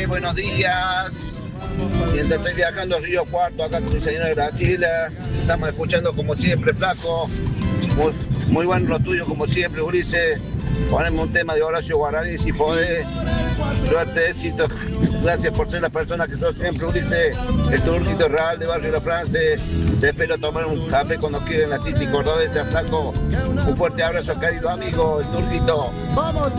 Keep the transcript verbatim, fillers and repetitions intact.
Ulises, buenos días. Mientras estoy viajando a Río Cuarto, acá con mi señora Graciela, estamos escuchando como siempre, flaco. Muy, muy bueno lo tuyo, como siempre, Ulises. Poneme un tema de Horacio Guaraní si podés. Suerte, éxito. Gracias por ser la persona que sos siempre, Ulises. El turquito real de Barrio La France. Te espero tomar un café cuando quieran, la Titi Cordobesa, flaco. Un fuerte abrazo, querido amigo, el turquito. Vamos.